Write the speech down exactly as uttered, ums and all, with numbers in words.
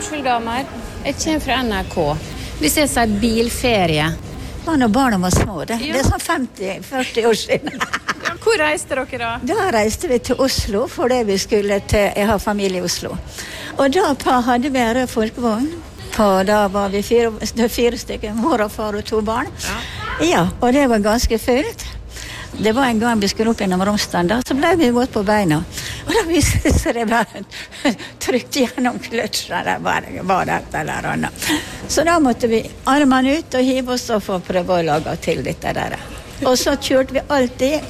Unnskyld, damer. Jeg kommer fra N R K. Hvis jeg sier bilferie. Det var når barna var små, det. Ja. Det er sånn femti førti år siden. Ja, hvor reiste dere da? Da reiste vi til Oslo, fordi vi skulle til, jeg har familie i Oslo. Og da hadde vi en rød folkevogn. På, da var vi fire, fire stykker, mor og far og to barn. Ja. Ja, og det var ganske fullt. Det var en gang vi skulle opp gjennom Romsdalen, da, så ble vi våt på beina. Og da viste det seg det bare trykt gjennom kløtsjene, det bare var det et eller annet. Så da måtte vi armene ut og hive oss og få prøve å lage til dette der. Og så kjørte vi alltid